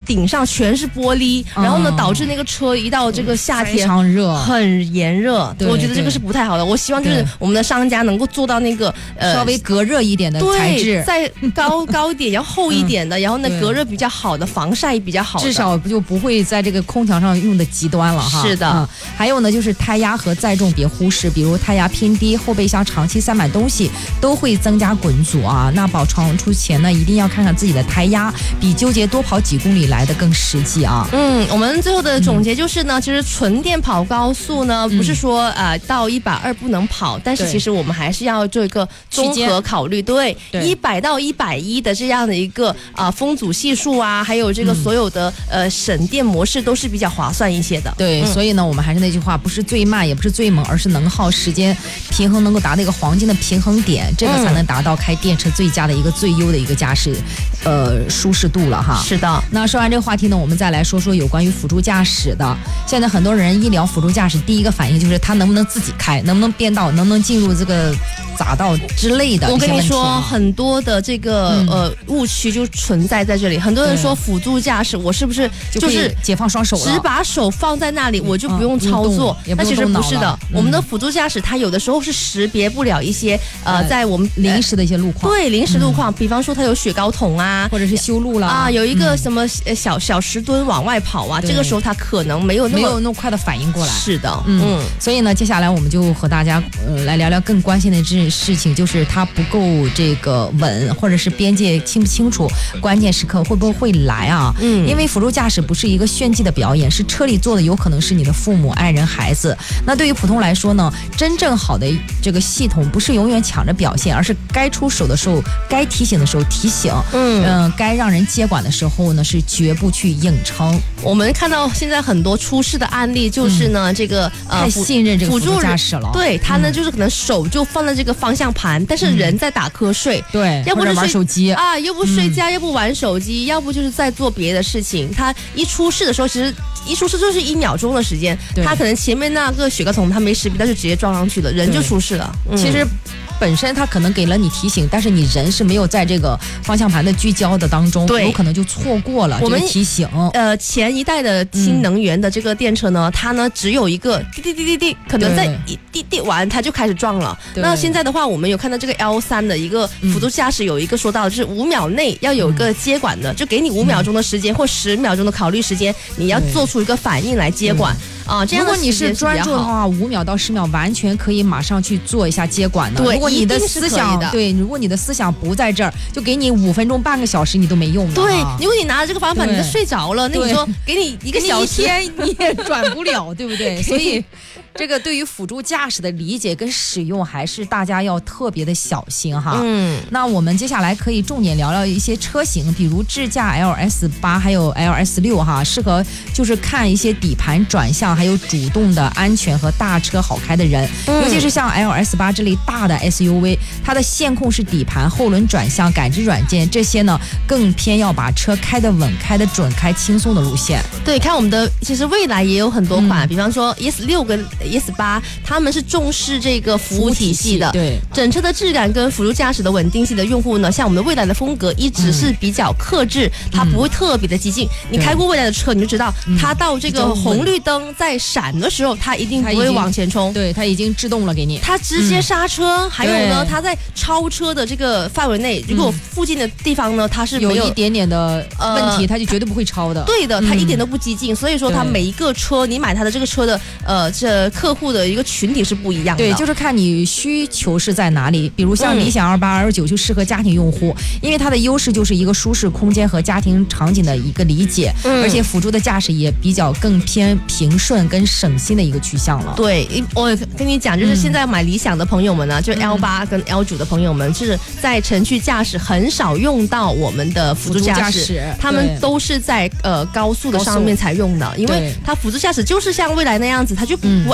顶上全是玻璃，然后呢导致那个车一到这个夏天非常热， 很炎热。我觉得这个是不太好的。我希望就是我们的商家能够做到那个稍微隔热一点的材质， 再高一点，要厚一点的，然后呢隔热比较好的，防晒比较好的， 至少就不会在这个空调上用的极端了哈。 是的， 还有呢就是胎压和载重别忽视，比如胎压偏低，后备箱长期塞满东西都会增加滚阻啊。那跑长途前呢，一定要看看自己的胎压，比纠结多跑几公里来的更实际啊。 我们最后的总结就是呢，其实纯电跑高速呢，不是说到120不能跑，但是其实我们还是要做一个综合考虑。对，100到110的这样的一个风阻系数啊，还有这个所有的省电模式都是比较划算一些的。 对，所以呢，我们还是那句话，不是最慢，也不是最猛，而是能耗时间平衡，能够达到一个黄金的平衡点，这个才能达到开电车最佳的一个最优的一个驾驶舒适度了哈。 是的。 那说完这个话题呢，我们再来说说有关于辅助驾驶的。现在很多人一聊辅助驾驶，第一个反应就是它能不能自己开，能不能变道，能不能进入这个匝道之类的。 我跟你说，很多的这个误区就存在这里。很多人说辅助驾驶，我是不是就是解放双手了， 只把手放在那里，我就不用操作？那其实不是的。我们的辅助驾驶，它有的时候是识别不了一些在我们临时的一些路况。 对，临时路况，比方说它有雪糕桶啊， 或者是修路啦有一个什么小石墩往外跑啊，这个时候它可能没有那么快的反应过来。 是的， 所以呢，接下来我们就和大家来聊聊更关心的这事情，就是它不够这个稳，或者是边界清不清楚，关键时刻会不会来啊？因为辅助驾驶不是一个炫技的表演，是车里坐的有可能是你的父母、爱人、孩子。那对于普通来说呢，真正好的这个系统不是永远抢着表现，而是该出手的时候，该提醒的时候提醒，该让人接管的时候呢，是绝不去硬撑。 我们看到现在很多出事的案例，就是呢，这个太信任这个辅助驾驶了。 对，他呢就是可能手就放在这个方向盘，但是人在打瞌睡， 对， 要不是玩手机啊，要不睡觉，要不玩手机，要不就是在做别的事情。他一出事的时候，其实一出事就是1秒钟的时间，他可能前面那个雪糕桶他没识别，他就直接撞上去了，人就出事了。 其实本身它可能给了你提醒，但是你人是没有在这个方向盘的聚焦的当中，有可能就错过了这个提醒。 前一代的新能源的这个电车呢，它呢只有一个滴滴滴滴滴，可能在滴滴完它就开始撞了。那现在的话，我们有看到这个 L3的一个辅助驾驶有一个说到，就是5秒内要有一个接管的，就给你5秒钟的时间或10秒钟的考虑时间，你要做出一个反应来接管。这样如果你是专注的话，5秒到10秒完全可以马上去做一下接管的。 对， 如果你的思想如果你的思想不在这儿，就给你5分钟、半个小时，你都没用的。 对，如果你拿着这个方法你都睡着了，那你说给你1个小时， 一天你也转不了，对不对？所以这个对于辅助驾驶的理解跟使用，还是大家要特别的小心哈。那我们接下来可以重点聊聊一些车型，比如智驾 LS8 还有 LS6 哈，适合就是看一些底盘转向还有主动的安全和大车好开的人，尤其是像 LS8 这类大的 SUV， 它的线控式底盘、后轮转向、感知软件这些呢，更偏要把车开得稳、开得准、开轻松的路线。 对，看我们的其实未来也有很多款，比方说 ES6 跟 ES8， 他们是重视这个服务体系的， 对， 整车的质感跟辅助驾驶的稳定性的用户呢，像我们的未来的风格一直是比较克制，它不会特别的激进。你开过未来的车，你就知道，它到这个红绿灯在闪的时候，它一定不会往前冲， 对，它已经制动了给你， 它直接刹车。还有呢，它在超车的这个范围内，如果附近的地方呢，它是没有一点点的问题，它就绝对不会超的。 对的，它一点都不激进，所以说它每一个车，你买它的这个车的这客户的一个群体是不一样的。 对，就是看你需求是在哪里。比如像理想28、L9就适合家庭用户，因为它的优势就是一个舒适空间和家庭场景的一个理解，而且辅助的驾驶也比较更偏平顺跟省心的一个趋向了。 对，我跟你讲，就是现在买理想的朋友们呢，就 L8跟 L9的朋友们，是在城区驾驶很少用到我们的辅助驾驶，他们都是在高速的上面才用的，因为它辅助驾驶就是像未来那样子，它就不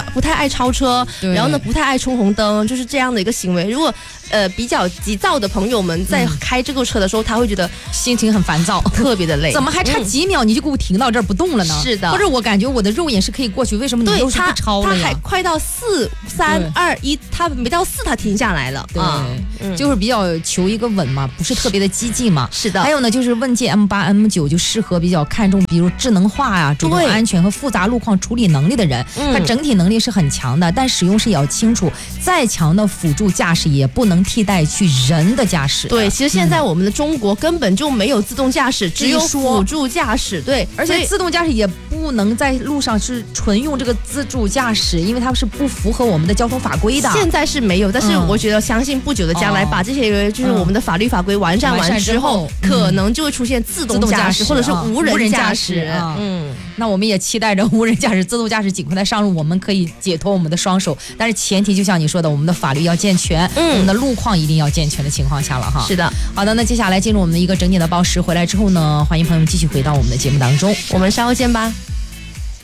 不太爱超车，然后呢不太爱冲红灯，就是这样的一个行为。如果比较急躁的朋友们在开这个车的时候，他会觉得心情很烦躁， 特别的累。 怎么还差几秒你就给我停到这儿不动了呢？ 是的， 或者我感觉我的肉眼是可以过去，为什么你又是不超了呀？ 他还快到4、3、2、1，他没到4他停下来了。 对，就是比较求一个稳嘛，不是特别的激进嘛。 是的。 还有呢，就是问界 M8、M9 就适合比较看重比如智能化啊、主动安全和复杂路况处理能力的人。它整体能力是很强的，但使用时也要清楚，再强的辅助驾驶也不能替代去人的驾驶。 对，其实现在我们的中国根本就没有自动驾驶，只有辅助驾驶。对， 而且自动驾驶也不能在路上是纯用这个自助驾驶，因为它是不符合我们的交通法规的。 现在是没有，但是我觉得相信不久的将来，把这些就是我们的法律法规完善完之后，可能就会出现自动驾驶或者是无人驾驶。 那我们也期待着无人驾驶、自动驾驶尽快的上路，我们可以解脱我们的双手。但是前提就像你说的，我们的法律要健全，我们的路况一定要健全的情况下了哈。 是的， 好的，那接下来进入我们的一个整点的报时，回来之后呢，欢迎朋友们继续回到我们的节目当中， 我们稍后见吧。